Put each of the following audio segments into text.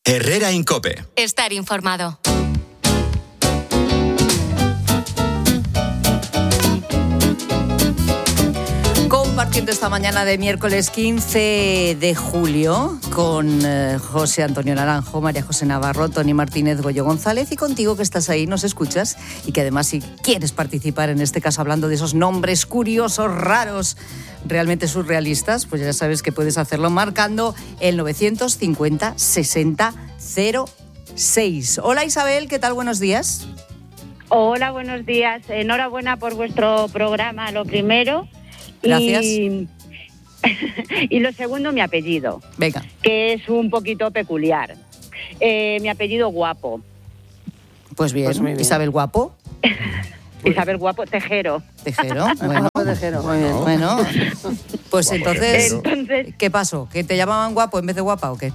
Herrera en COPE. Estar informado. Compartiendo esta mañana de miércoles 15 de julio con José Antonio Naranjo, María José Navarro, Tony Martínez, Goyo González y contigo que estás ahí, nos escuchas y que además si quieres participar en este caso hablando de esos nombres curiosos, raros, realmente surrealistas, pues ya sabes que puedes hacerlo marcando el 950 60 06. Hola Isabel, ¿qué tal? Buenos días. Hola, buenos días. Enhorabuena por vuestro programa, lo primero. Gracias. Y lo segundo, mi apellido. Venga. Que es un poquito peculiar. Mi apellido Guapo. Pues bien, Pues muy bien. Isabel Guapo. Isabel Guapo Tejero. Tejero, bueno. Tejero, muy bien. Bueno, pues Guapo entonces, Entonces, ¿qué pasó? ¿Que te llamaban guapo en vez de guapa o qué?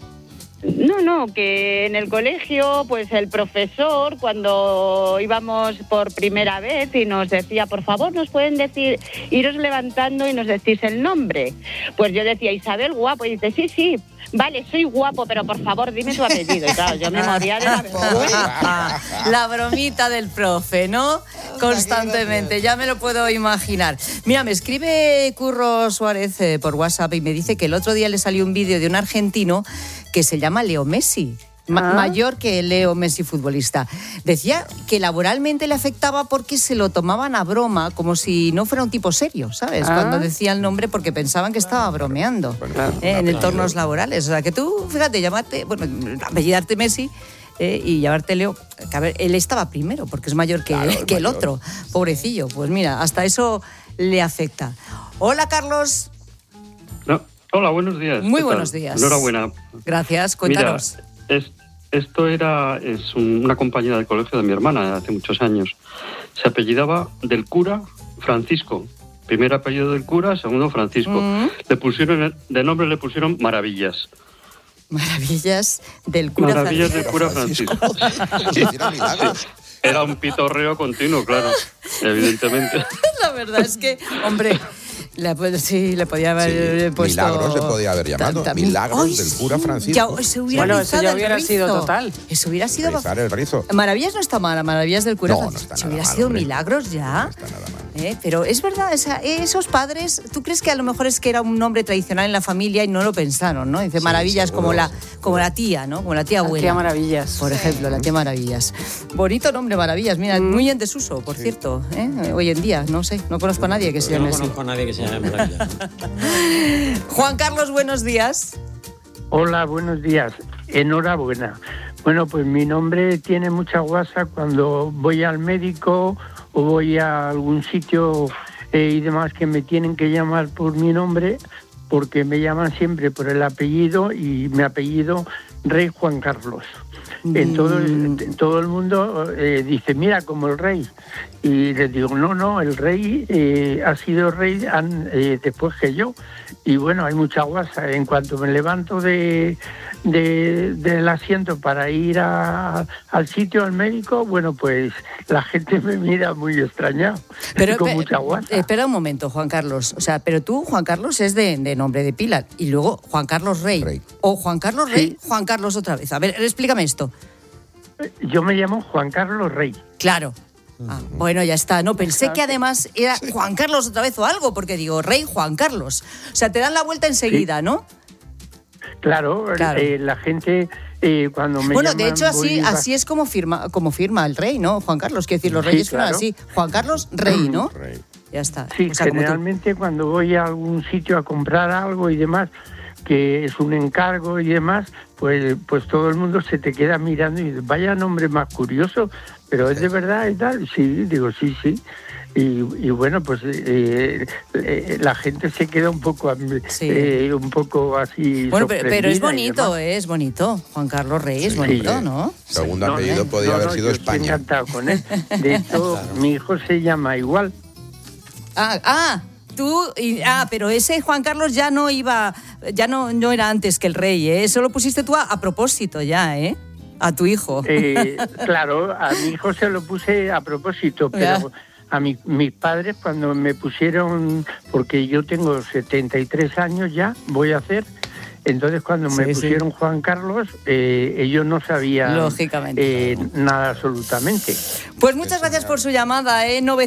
no, que en el colegio, pues el profesor, cuando íbamos por primera vez y nos decía, por favor, nos pueden decir, iros levantando y nos decís el nombre. Pues yo decía, Isabel Guapo, y dice, sí, vale, soy guapo, pero por favor, dime tu apellido. Y claro, yo me moría de la vergüenza. La bromita del profe, ¿no? Constantemente, ya me lo puedo imaginar. Mira, me escribe Curro Suárez por WhatsApp y me dice que el otro día le salió un vídeo de un argentino que se llama Leo Messi. Mayor que Leo Messi futbolista. Decía que laboralmente le afectaba porque se lo tomaban a broma, como si no fuera un tipo serio, ¿sabes? Cuando decía el nombre porque pensaban que estaba bromeando en entornos laborales. O sea, que tú, fíjate, apellidarte Messi y llamarte Leo, que a ver, él estaba primero porque es mayor que el otro, pobrecillo. Pues mira, hasta eso le afecta. Hola, Carlos. Hola, buenos días. Muy buenos días. Enhorabuena. Gracias, cuéntanos. Mira, esto es una compañera del colegio de mi hermana de hace muchos años. Se apellidaba del cura Francisco. Primer apellido del cura, segundo Francisco. De nombre le pusieron Maravillas. Maravillas del cura Maravillas Francisco. del cura Francisco. Sí. Era un pitorreo continuo, claro, evidentemente. La verdad es que, hombre, le podía haber puesto... Milagros se podía haber llamado. Milagros del cura Francisco. Eso ya hubiera sido total. Eso hubiera sido... Rizar el rizo. Maravillas no está mal, Maravillas del cura Francisco. No está Si nada hubiera mal, sido hombre. Milagros ya. No está nada mal. Pero es verdad, esos padres, ¿tú crees que a lo mejor es que era un nombre tradicional en la familia y no lo pensaron, ¿no? Dice Maravillas como la tía, ¿no? Como la tía abuela. La tía Maravillas. Por ejemplo, la tía Maravillas. Bonito nombre, Maravillas. Mira, muy en desuso, por cierto. Hoy en día, no sé, no conozco a nadie que se llame así. No conozco a nadie que se llame Maravillas. Juan Carlos, buenos días. Hola, buenos días. Enhorabuena. Bueno, pues mi nombre tiene mucha guasa cuando voy al médico o voy a algún sitio y demás que me tienen que llamar por mi nombre, porque me llaman siempre por el apellido y mi apellido Rey Juan Carlos. En todo el mundo dice, mira, como el rey. Y les digo, no, el rey ha sido rey después que yo. Y bueno, hay mucha guasa. En cuanto me levanto del asiento para ir al sitio, al médico, bueno, pues la gente me mira muy extrañado, Pero, con mucha guasa. Espera un momento, Juan Carlos. O sea, pero tú, Juan Carlos, es de nombre de pila. Y luego Juan Carlos Rey. O Juan Carlos Rey, Sí. Juan Carlos otra vez. A ver, explícame esto. Yo me llamo Juan Carlos Rey. Claro. Bueno, ya está. No, pensé que además era Juan Carlos otra vez o algo, porque digo, Rey Juan Carlos. O sea, te dan la vuelta enseguida, ¿no? Claro. La gente cuando me Bueno, llaman... de hecho, así es como firma el rey, ¿no? Juan Carlos, quiero decir, los reyes firman claro. así. Juan Carlos Rey, ¿no? Rey. Ya está. Sí, O sea, como tú. generalmente cuando voy a algún sitio a comprar algo y demás, que es un encargo y demás, pues todo el mundo se te queda mirando y dice, vaya nombre más curioso, pero es de verdad y tal. Sí, digo, sí. Y bueno, pues la gente se queda un poco así. Bueno, pero es sorprendida bonito, es bonito. Juan Carlos Rey es Sí, bonito, ¿no? Segundo apellido podía haber sido yo España. Estoy encantado con él. De hecho, mi hijo se llama igual. Pero ese Juan Carlos ya no era antes que el rey, ¿eh? Eso lo pusiste tú a propósito ya, ¿eh? A tu hijo. Claro, a mi hijo se lo puse a propósito, pero a mis padres cuando me pusieron, porque yo tengo 73 años ya, voy a hacer, Entonces, cuando me pusieron Juan Carlos, ellos no sabían lógicamente nada absolutamente. Pues muchas gracias por su llamada,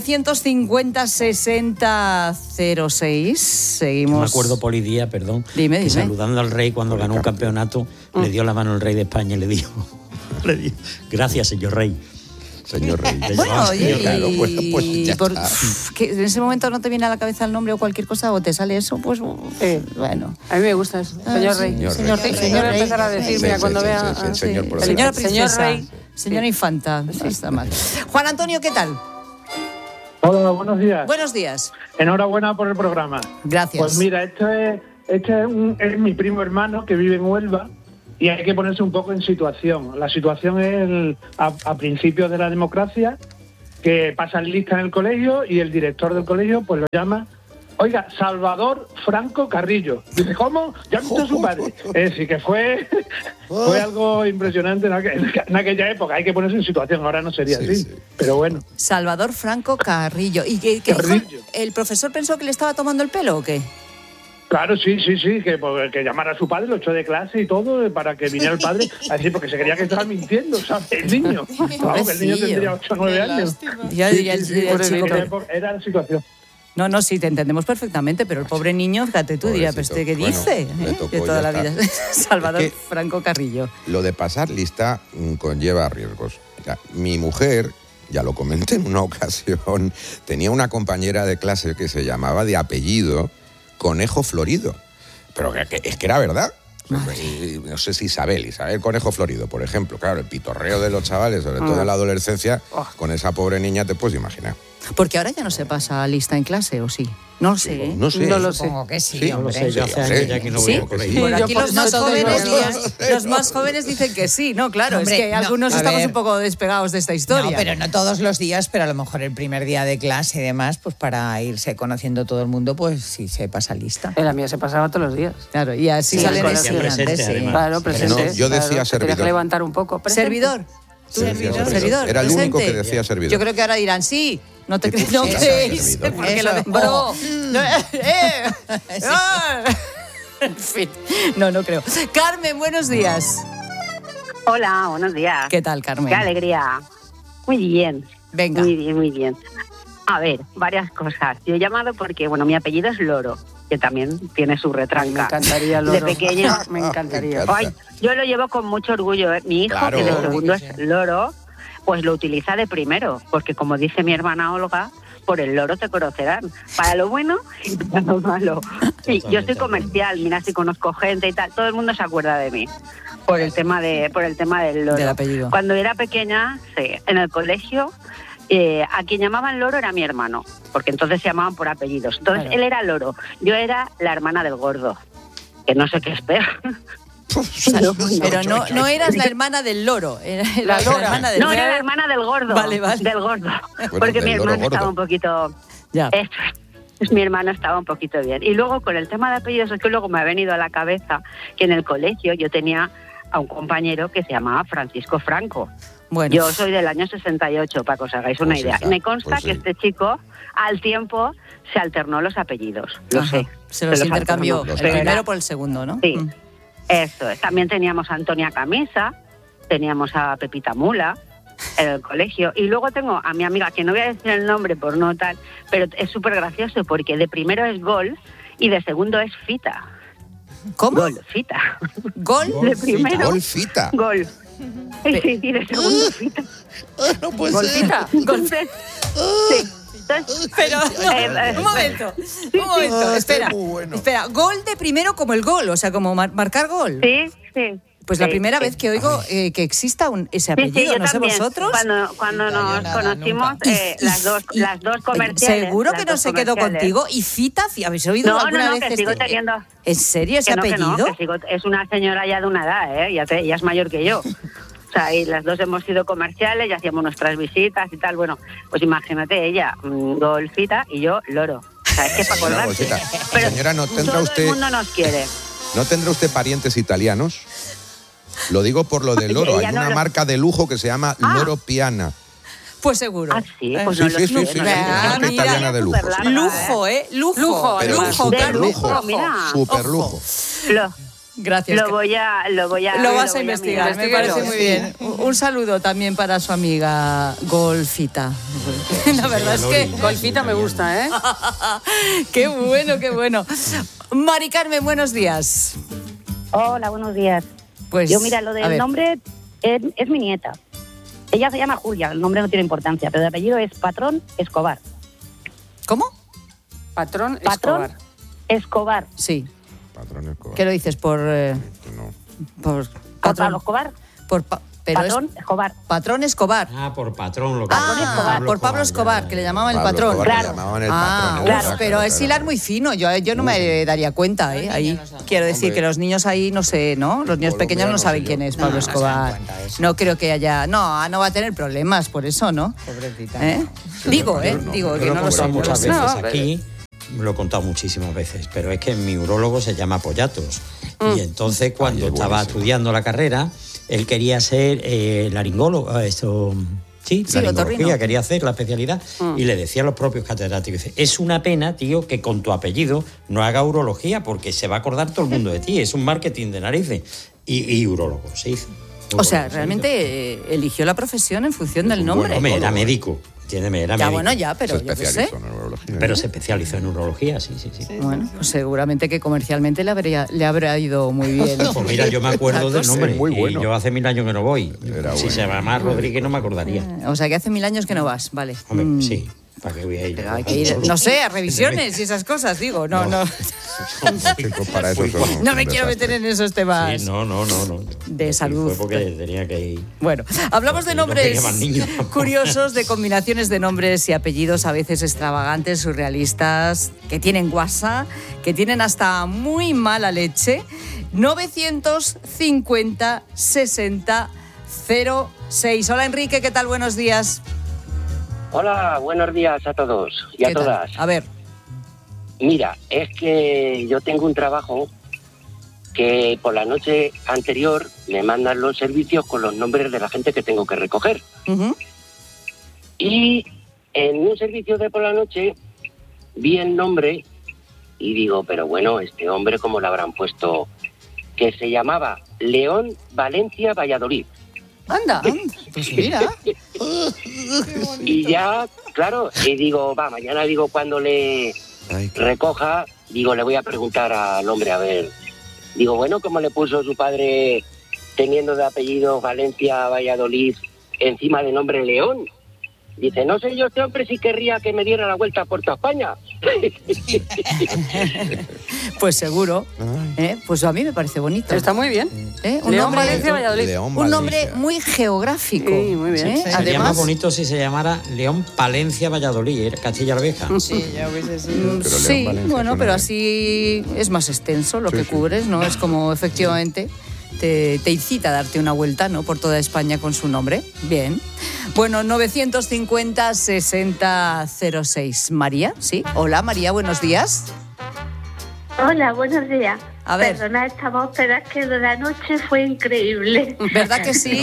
950-60-06. Seguimos. Me acuerdo, Polidía, perdón, dime. que saludando al rey cuando ganó un campeonato, le dio la mano al rey de España y le dijo, gracias, señor rey. Señor rey. Bueno, oye, claro, pues ya que en ese momento no te viene a la cabeza el nombre o cualquier cosa o te sale eso, pues bueno. A mí me gusta eso. Señor rey. Señor rey. Señor rey. Empezar a decir, mira, cuando vea... Señor Señora princesa. Señor rey. Señora infanta. No está mal. Juan Antonio, ¿qué tal? Hola, buenos días. Buenos días. Enhorabuena por el programa. Gracias. Pues mira, este es mi primo hermano que vive en Huelva y hay que ponerse un poco en situación. La situación es a principios de la democracia, que pasan lista en el colegio y el director del colegio pues lo llama, oiga, Salvador Franco Carrillo. Dice, ¿cómo? Ya visto a su padre. Sí que fue algo impresionante en aquella época. Hay que ponerse en situación, ahora no sería así. Sí. Pero bueno. Salvador Franco Carrillo. ¿Y qué Carrillo. ¿El profesor pensó que le estaba tomando el pelo o qué? Claro, sí, que llamara a su padre, lo echó de clase y todo, para que viniera el padre, así, porque se creía que estaba mintiendo, ¿sabes? El niño. Claro, que el niño tendría 8 o 9 años. Ya diría el chico. Era la situación. No, sí, te entendemos perfectamente, pero el pobre niño, fíjate tú, dirías, ¿pero este qué dice? De toda la vida. Salvador Franco Carrillo. Lo de pasar lista conlleva riesgos. O sea, mi mujer, ya lo comenté en una ocasión, tenía una compañera de clase que se llamaba de apellido Conejo Florido, pero es que era verdad. No sé si Isabel Conejo Florido, por ejemplo. Claro, el pitorreo de los chavales, sobre todo en la adolescencia, con esa pobre niña te puedes imaginar. Porque ahora ya no se pasa lista en clase, ¿o sí? No lo sé, ¿eh? No sé. No lo sé. Supongo que sí, No lo sé, yo hace años ya que no voy por ahí. Por aquí los más jóvenes dicen que sí, no, claro, hombre, es que algunos estamos un poco despegados de esta historia. No, pero no todos los días, pero a lo mejor el primer día de clase y demás, pues para irse conociendo todo el mundo, pues sí se pasa lista. En la mía se pasaba todos los días. Claro, y así salen estudiantes. Claro, presente. No, yo decía servidor. Tenías que levantar un poco. ¿Servidor? ¿Servidor? Era el único que decía servidor. Yo creo que ahora dirán sí. No creéis, porque lo de bro. En fin, no creo. Carmen, buenos días. Hola, buenos días. ¿Qué tal, Carmen? Qué alegría. Muy bien. Venga. Muy bien. A ver, varias cosas. Yo he llamado porque, bueno, mi apellido es Loro, que también tiene su retranca. Me encantaría, Loro. De pequeño. Me encantaría. Ay, yo lo llevo con mucho orgullo. Mi hijo, claro, que de segundo es Loro, pues lo utiliza de primero, porque como dice mi hermana Olga, por el loro te conocerán, para lo bueno y para lo malo. Sí, yo soy comercial, mira, si conozco gente y tal, todo el mundo se acuerda de mí por el tema del loro. Del apellido. Cuando era pequeña, sí, en el colegio, a quien llamaban Loro era mi hermano, porque entonces se llamaban por apellidos. Entonces claro, él era Loro, yo era la hermana del gordo, que no sé qué es peor. Pero no eras la hermana del loro, era la hermana del... No, era la hermana del gordo. Vale. Del gordo. Bueno, porque mi hermano estaba un poquito... Ya. Mi hermano estaba un poquito bien. Y luego con el tema de apellidos, es que luego me ha venido a la cabeza que en el colegio yo tenía a un compañero que se llamaba Francisco Franco. Bueno. Yo soy del año 68, para que os hagáis una idea. Me consta que este chico, al tiempo, se alternó los apellidos. Lo sé. Se los intercambió, el primero por el segundo, ¿no? Sí. Eso es. También teníamos a Antonia Camisa, teníamos a Pepita Mula en el colegio. Y luego tengo a mi amiga, que no voy a decir el nombre por no tal, pero es súper gracioso porque de primero es Gol y de segundo es Fita. ¿Cómo? Gol, Fita. ¿Gol? De primero. Gol, Fita. Gol. Sí, y de segundo Fita. No puede Gol, ser. Fita. Entonces, sí. Pero, un momento. Espera, bueno. espera. Gol de primero como el gol, o sea, como marcar gol. Sí. Pues la primera vez que oigo que exista ese apellido, yo no sé también. vosotros. Cuando nos conocimos, las dos comerciales. Seguro que no se quedó contigo. ¿Y Fita? ¿Habéis oído alguna vez? Que sigo teniendo. ¿En serio ese apellido? Es una señora ya de una edad, ya es mayor que yo. O sea, y las dos hemos sido comerciales y hacíamos nuestras visitas y tal. Bueno, pues imagínate, ella, Golfita, y yo, Loro. O sea, es que para acordarse. Pero señora, ¿no tendrá todo usted, el mundo nos quiere. ¿no tendrá usted parientes italianos? Lo digo por lo del loro. Hay una marca de lujo que se llama Loro Piana. Pues seguro. Ah, sí, pues sí, marca italiana de lujo. Lujo, Lujo. Pero Lujo, super lujo. Mira. Super lujo. Gracias. Lo vas a investigar, me parece muy bien. Un saludo también para su amiga Golfita. La verdad es que... Golfita me gusta, ¿eh? Qué bueno, qué bueno. Mari Carmen, buenos días. Hola, buenos días. Pues, yo, mira, lo del nombre es mi nieta. Ella se llama Julia, el nombre no tiene importancia, pero el apellido es Patrón Escobar. ¿Cómo? Patrón Escobar. Sí. Patrón Escobar. ¿Qué lo dices? ¿Por Pablo Escobar? Patrón Escobar. Patrón Escobar. Por patrón. Por Pablo Escobar, que le llamaban el patrón. Claro. Pero es hilar muy fino. Yo no me daría cuenta, ¿eh? Ahí quiero decir que los niños ahí, no sé, ¿no? Los niños pequeños no saben quién es Pablo Escobar. No creo que haya... No va a tener problemas por eso, ¿no? Pobrecita. Digo que no lo sé. Muchas veces aquí... Lo he contado muchísimas veces, pero es que mi urólogo se llama Pollatos. Y entonces, cuando estaba estudiando la carrera, él quería ser laringólogo. Laringología, quería hacer la especialidad. Y le decía a los propios catedráticos, dice, es una pena, tío, que con tu apellido no haga urología, porque se va a acordar todo el mundo de ti. Es un marketing de narices. Y urólogo se hizo. O sea, realmente eligió la profesión en función del nombre. Bueno, era médico. Entiéndeme, era médico. Bueno, pero yo qué sé. Pero se especializó en urología, sí. Bueno, pues seguramente que comercialmente le habrá ido muy bien. Pues mira, yo me acuerdo del nombre. Muy bueno. Y yo hace 1000 años que no voy. Si se llama Rodríguez no me acordaría. O sea, que hace 1000 años que no vas, vale. Hombre, sí. ¿Para qué voy a ir? Pero hay que ir, no sé, a revisiones y esas cosas, digo. No. Para eso no me quiero meter en esos temas. Sí, no. De salud. Fue porque tenía que ir. Bueno, hablamos de nombres curiosos, de combinaciones de nombres y apellidos a veces extravagantes, surrealistas, que tienen guasa, que tienen hasta muy mala leche. 950 60 06. Hola, Enrique, ¿qué tal? Buenos días. Hola, buenos días a todos y a todas. A ver. Mira, es que yo tengo un trabajo que por la noche anterior me mandan los servicios con los nombres de la gente que tengo que recoger. Y en un servicio de por la noche vi el nombre y digo, pero bueno, este hombre, ¿cómo le habrán puesto? Que se llamaba León Valencia Valladolid. Anda, pues mira. Y ya, claro, y digo, mañana cuando le recoja, le voy a preguntar al hombre, a ver. Digo, bueno, ¿cómo le puso su padre teniendo de apellido Valencia Valladolid encima del nombre León? Dice, no sé yo, este hombre sí querría que me diera la vuelta a Puerto España. Pues seguro. Pues a mí me parece bonito. Está muy bien. Un León nombre, Valencia Valladolid. Un nombre muy geográfico. Sí, muy bien. Sería más bonito si se llamara León Palencia Valladolid, Sí, Castilla la Vieja. ya hubiese sido. Sí, bueno, pero así es más extenso lo que cubres, ¿no? Es como efectivamente te incita a darte una vuelta, ¿no? Por toda España con su nombre. Bien. Bueno, 950 60 06. María, ¿sí? Hola, María, buenos días. Hola, buenos días. A ver. Perdona esta voz, pero es que de la noche fue increíble. ¿Verdad que sí?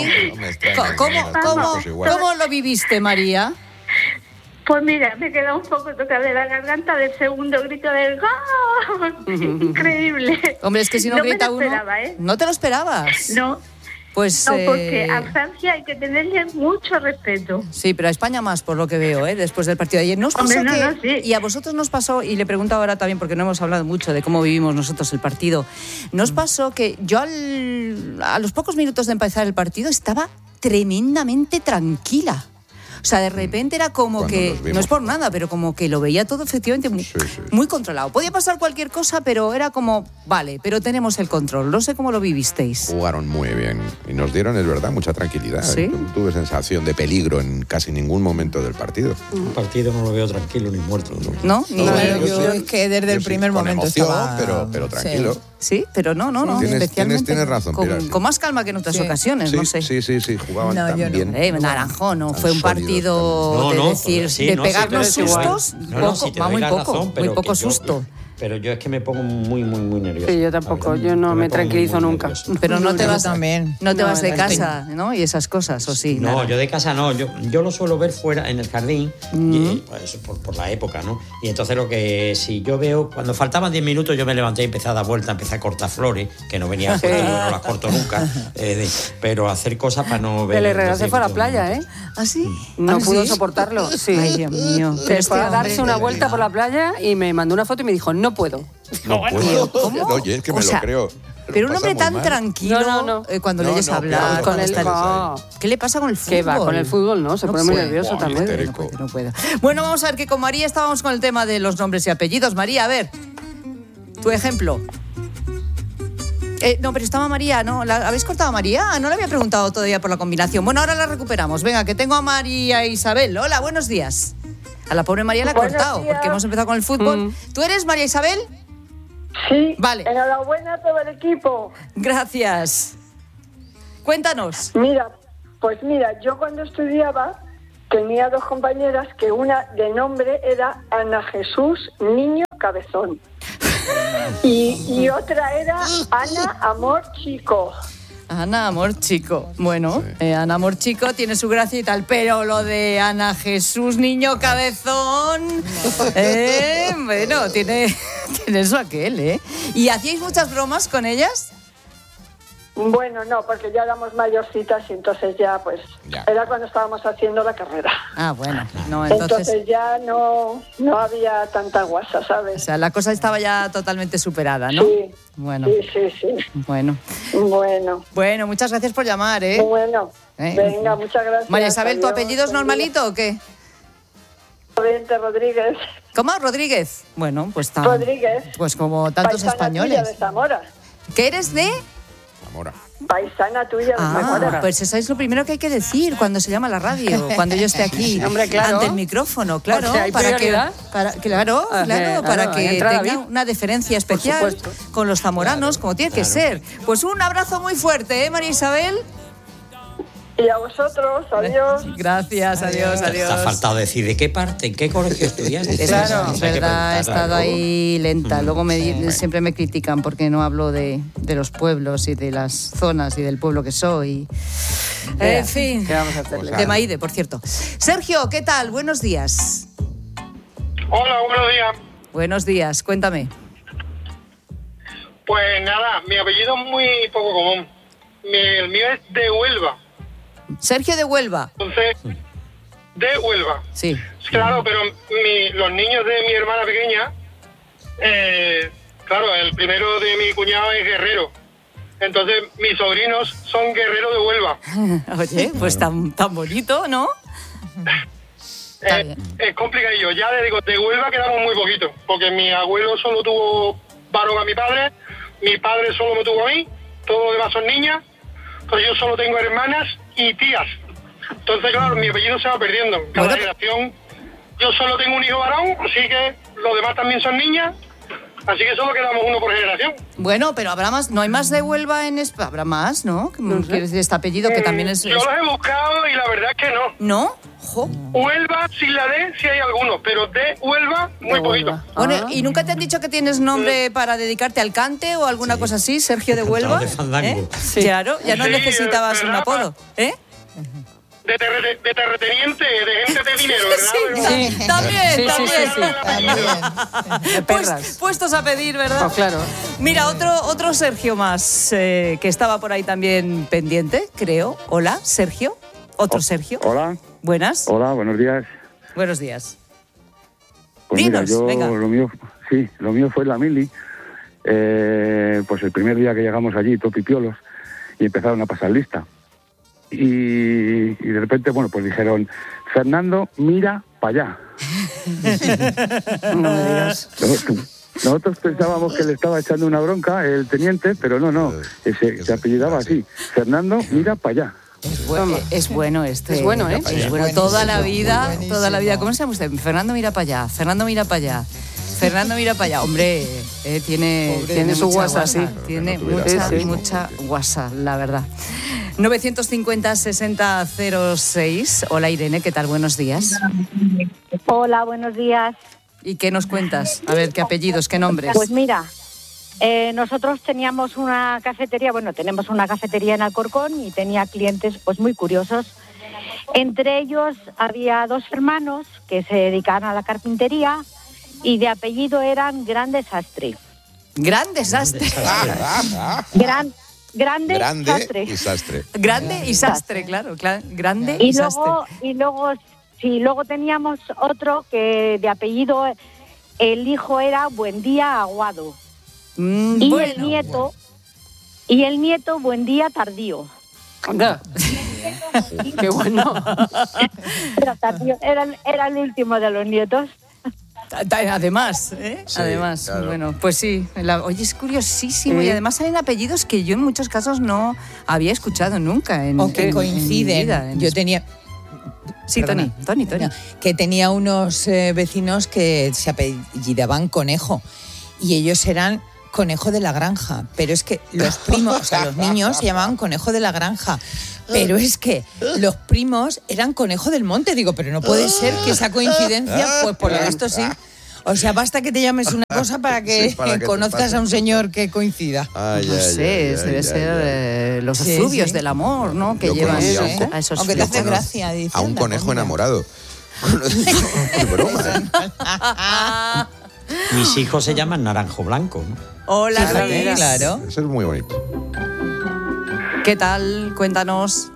¿Cómo lo viviste, María? Pues mira, me quedó un poco tocada de la garganta del segundo grito del ¡gol! Increíble. Hombre, es que si no grita uno... ¿No te lo esperabas? No. Pues, no, porque a Francia hay que tenerle mucho respeto. Sí, pero a España más, por lo que veo, después del partido de ayer. ¿Nos pasó sí. Y a vosotros nos pasó, y le pregunto ahora también, porque no hemos hablado mucho de cómo vivimos nosotros el partido, nos pasó que yo a los pocos minutos de empezar el partido estaba tremendamente tranquila. O sea, de repente era como que, no es por nada, pero como que lo veía todo efectivamente muy controlado. Podía pasar cualquier cosa, pero era como, vale, pero tenemos el control. No sé cómo lo vivisteis. Jugaron muy bien y nos dieron, es verdad, mucha tranquilidad. ¿Sí? No tuve sensación de peligro en casi ningún momento del partido. Un partido no lo veo tranquilo ni muerto. ¿No? Yo es que desde el primer momento emoción, estaba... pero tranquilo. Sí, pero no. Tienes razón, con más calma que en otras ocasiones, no sé. Sí, jugaban tan bien. Naranjo, no fue un partido de pegarnos sustos, muy poco susto. pero yo es que me pongo muy nervioso. Sí, yo tampoco, yo no me tranquilizo nunca. Pero no te vas también. No te vas de no, casa, ¿no? Y esas cosas, ¿o sí? No, Nada. yo de casa no, yo lo suelo ver fuera en el jardín, y, pues, por la época, ¿no? Y entonces si yo veo, cuando faltaban 10 minutos yo me levanté y empecé a dar vueltas, empecé a cortar flores, que no venía a cortar, yo no las corto nunca, pero hacer cosas para no ver... El Herrera se fue a la playa, ¿eh? ¿Ah, sí? No ¿Ah, pudo sí? soportarlo, sí. Ay, Dios mío. Se fue a darse una vuelta por la playa y me mandó una foto y me dijo, no puedo. No puedo. ¿Cómo? Oye, es que O me sea, lo creo. Pero un Lo hombre pasa tan muy mal. tranquilo No. cuando No, le oyes no, hablar. claro, cuando con está- el... No. ¿Qué le pasa con el fútbol? ¿Qué va? Con el fútbol, ¿no? Se pone muy puede. nervioso también. histérico. No puedo. Bueno, vamos a ver que con María estábamos con el tema de los nombres y apellidos. María, a ver, tu ejemplo. No, pero estaba María, ¿no? ¿Habéis cortado a María? No le había preguntado todavía por la combinación. Bueno, ahora la recuperamos. Venga, que tengo a María Isabel. Hola, buenos días. A la pobre María la he Buenos cortado, días. porque hemos empezado con el fútbol. ¿Tú eres María Isabel? Sí, Vale. enhorabuena a todo el equipo. Gracias. Cuéntanos. Mira, yo cuando estudiaba tenía dos compañeras que una de nombre era Ana Jesús Niño Cabezón y otra era Ana Amor Chico. Ana Amor Chico. Bueno, Ana Amor Chico tiene su gracia y tal, pero lo de Ana Jesús Niño Cabezón, bueno, tiene eso aquel, ¿eh? ¿Y hacíais muchas bromas con ellas? Bueno, no, porque ya éramos mayorcitas y entonces ya, pues, era cuando estábamos haciendo la carrera. Ah, bueno, no, Entonces ya no había tanta guasa, O ¿sabes? sea, la cosa estaba ya totalmente superada, ¿no? Sí. Bueno, Sí. bueno. Bueno, muchas gracias por llamar, ¿eh? Bueno, venga, muchas gracias. María Isabel, ¿tu Adiós, apellido es buen día. normalito o qué? Rodríguez. ¿Cómo? ¿Rodríguez? Bueno, pues Rodríguez. Pues como tantos Paisana españoles. tuya de Zamora. ¿Qué eres de? Zamora. Paisana tuya de Zamora. Pues eso es lo primero que hay que decir cuando se llama la radio, cuando yo esté aquí Hombre, claro. ante el micrófono, claro, O sea, hay prioridad. claro, para que entrada tenga VIP. una deferencia especial supuesto. con los zamoranos, como tiene que ser. Pues un abrazo muy fuerte, ¿eh, María Isabel? Y a vosotros, adiós. Gracias, adiós. Te ha faltado decir de qué parte, en qué colegio estudiaste. Claro, es Hay que verdad, he preguntarla, estado ¿no? ahí lenta. Luego Sí. siempre me critican porque no hablo de los pueblos y de las zonas y del pueblo que soy. En fin, ¿Qué vamos a hacerle? de Maide, por cierto. Sergio, ¿qué tal? Buenos días. Hola, buenos días. Buenos días, cuéntame. Pues nada, mi apellido es muy poco común. El mío es de Huelva. Sergio de Huelva. Entonces, de Huelva. Sí. Claro, pero los niños de mi hermana pequeña, claro, el primero de mi cuñado es guerrero. Entonces, mis sobrinos son guerreros de Huelva. Oye, pues tan bonito, ¿no? Es complicadillo. Ya le digo, de Huelva quedamos muy poquito, porque mi abuelo solo tuvo varón a mi padre solo me tuvo a mí, todos los demás son niñas, entonces yo solo tengo hermanas y tías. Entonces, claro, mi apellido se va perdiendo. Cada generación, yo solo tengo un hijo varón, así que los demás también son niñas, así que solo quedamos uno por generación. Bueno, pero habrá más, no hay más de Huelva en España. Habrá más, ¿no? Quiero decir, este apellido que también es. Yo los he buscado y la verdad es que no. ¿No? Jo. Huelva, sin la D, sí hay algunos, pero de Huelva, muy poquito. Bueno, ¿y nunca te han dicho que tienes nombre para dedicarte al cante o alguna cosa así, Sergio de Huelva? de fandango. Claro, ya no Sí, necesitabas un ¿verdad? apodo, ¿eh? De terrateniente, de gente de dinero, ¿verdad? Sí, también. De perras. Puestos a pedir, ¿verdad? Oh, claro. Mira, otro Sergio más que estaba por ahí también pendiente, creo. Hola, Sergio. Otro Sergio. Hola. Buenas. Hola, buenos días. Buenos días. Pues Dinos, mira, venga. lo mío fue la mili. Pues el primer día que llegamos allí, topipiolos, y empezaron a pasar lista. Y de repente, bueno, pues dijeron, Fernando, mira para allá. No me digas. Nosotros pensábamos que le estaba echando una bronca el teniente, pero no, se apellidaba así. Fernando, mira para allá. Es bueno este. Es bueno, ¿eh? Es bueno. Toda la vida. ¿Cómo se llama usted? Fernando mira para allá. Fernando mira para allá. Fernando mira para allá. Hombre, tiene su mucha guasa, sí. Tiene No tuviera mucha guasa, la verdad. 950-6006. Hola, Irene, ¿qué tal? Buenos días. Hola, buenos días. ¿Y qué nos cuentas? A ver, ¿qué apellidos, qué nombres? Pues mira, nosotros teníamos una cafetería, tenemos una cafetería en Alcorcón y tenía clientes pues muy curiosos. Entre ellos había 2 hermanos que se dedicaban a la carpintería y de apellido eran Gran Desastre. Gran Desastre. Grande y sastre. Grande y sastre, claro. Grande y sastre. Luego teníamos otro que de apellido, el hijo era Buendía Aguado. Y el nieto Buendía Tardío. Anda. Qué bueno. Era el último de los nietos. Además, Sí, además, claro. bueno, pues sí. Oye, es curiosísimo. Sí. Y además salen apellidos que yo en muchos casos no había escuchado nunca. O que coinciden. Yo tenía... Sí, Perdona. Tony. No, que tenía unos vecinos que se apellidaban Conejo y ellos eran Conejo de la Granja, pero es que los primos, o sea, los niños se llamaban Conejo de la Granja, pero es que los primos eran Conejo del Monte. Digo, pero no puede ser que esa coincidencia, pues por lo visto sí. O sea, basta que te llames una cosa para que, conozcas a un señor que coincida. Debe ser los efluvios del amor, ¿no? Que llevan a esos aunque te hace flujos. gracia. Dice, A un anda, conejo pues mira. enamorado. Qué broma. Mis hijos se llaman Naranjo Blanco, ¿no? Hola, Fíjate, Luis. claro. Eso es muy bonito. ¿Qué tal? Cuéntanos.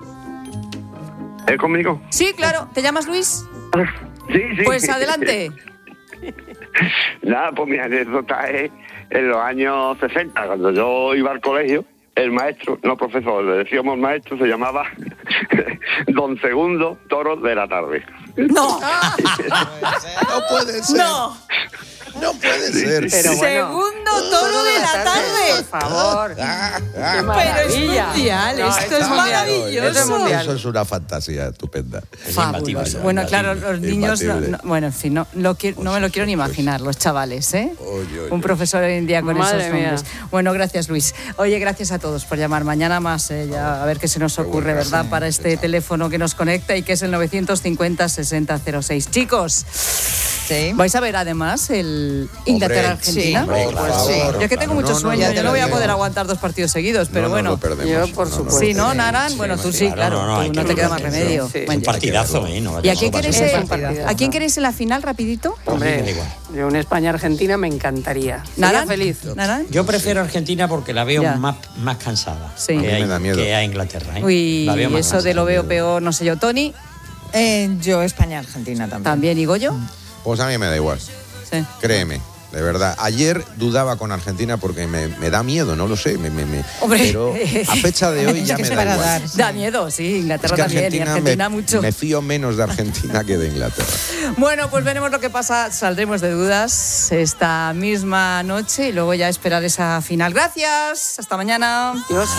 ¿Conmigo? Sí, claro. ¿Te llamas Luis? Sí. Pues adelante. Nada, pues mi anécdota es en los años 60, cuando yo iba al colegio, el maestro, no profesor, le decíamos maestro, se llamaba Don Segundo Toro de la Tarde. ¡No! No puede ser. No puede ser. Pero bueno, Segundo Toro de la Tarde. Por favor. Pero es mundial, esto es maravilloso. Esto es mundial. Eso es una fantasía estupenda. Fabuloso. Bueno, claro, los niños... bueno, en fin, no me lo quiero ni imaginar, los chavales, ¿eh? Un profesor hoy en día con Madre esos mía. nombres. Bueno, gracias, Luis. Oye, gracias a todos por llamar. Mañana más, ya a ver qué se nos ocurre, ¿verdad? Para este teléfono que nos conecta y que es el 950-6006. Chicos, ¿vais a ver además el Inglaterra-Argentina? Sí, por favor. Yo es que tengo mucho sueño, yo no voy a poder aguantar 2 partidos seguidos, pero bueno. Yo, por supuesto. Sí, ¿no, Naran? Bueno, tú sí, claro, tú no te queda más remedio. Sí. Un partidazo, ¿no? ¿Y a quién queréis partidazo. en la final, rapidito? Hombre, yo una España-Argentina me encantaría. Sería ¿Naran? feliz. ¿Naran? Yo prefiero Argentina porque la veo Ya. más cansada Sí. que, Me da miedo. que a Inglaterra. ¿eh? Uy, La veo más eso de cansada. lo veo peor, no sé yo. Tony, Yo España-Argentina también. también. ¿Y Goyo? Pues a mí me da igual. Sí. Créeme. De verdad, ayer dudaba con Argentina porque me da miedo, no lo sé, Hombre. pero a fecha de hoy ya me da igual. Da miedo, sí, Inglaterra Es que también, y Argentina mucho. me fío menos de Argentina que de Inglaterra. Bueno, pues veremos lo que pasa, saldremos de dudas esta misma noche y luego ya esperar esa final. Gracias, hasta mañana. Dios.